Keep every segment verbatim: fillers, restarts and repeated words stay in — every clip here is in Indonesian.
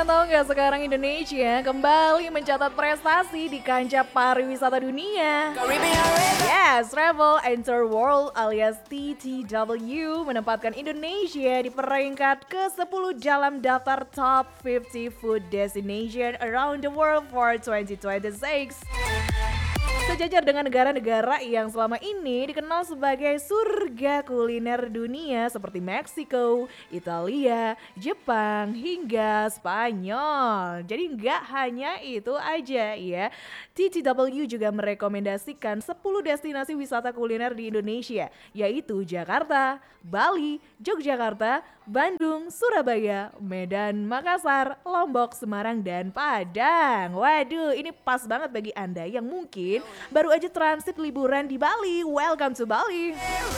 kalian tahu nggak sekarang Indonesia kembali mencatat prestasi di kancah pariwisata dunia. Yes, Travel and Tour World alias T T W menempatkan Indonesia di peringkat ke sepuluh dalam daftar Top lima puluh Food Destination Around the World for twenty twenty-six. Sejajar dengan negara-negara yang selama ini dikenal sebagai surga kuliner dunia seperti Meksiko, Italia, Jepang, hingga Spanyol. Jadi nggak hanya itu aja ya, T T W juga merekomendasikan sepuluh destinasi wisata kuliner di Indonesia, yaitu Jakarta, Bali, Yogyakarta, Bandung, Surabaya, Medan, Makassar, Lombok, Semarang, dan Padang. Waduh, ini pas banget bagi Anda yang mungkin baru aja transit liburan di Bali. Welcome to Bali.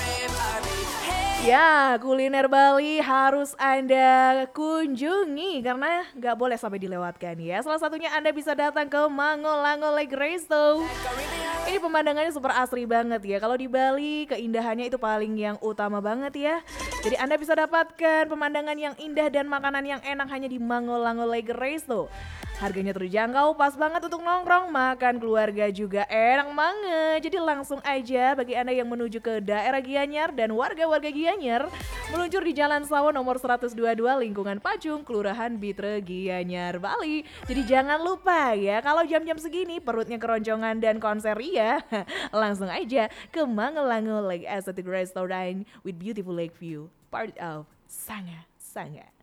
Ya, kuliner Bali harus Anda kunjungi karena nggak boleh sampai dilewatkan ya. Salah satunya Anda bisa datang ke Mango-Lango Lake Resto. Ini pemandangannya super asri banget ya. Kalau di Bali keindahannya itu paling yang utama banget ya. Jadi Anda bisa dapatkan pemandangan yang indah dan makanan yang enak hanya di Mango-Lango Lake Resto. Harganya terjangkau, pas banget untuk nongkrong, makan keluarga juga enak banget. Jadi langsung aja bagi Anda yang menuju ke daerah Gianyar dan warga-warga Gianyar meluncur di Jalan Sawo nomor seratus dua puluh dua lingkungan Pacung, Kelurahan Bitre, Gianyar, Bali. Jadi jangan lupa ya, kalau jam-jam segini perutnya keroncongan dan konser ria, langsung aja ke Mango-Lango Lake Aesthetic Restaurant with beautiful lake view, part of Sanga Sanga.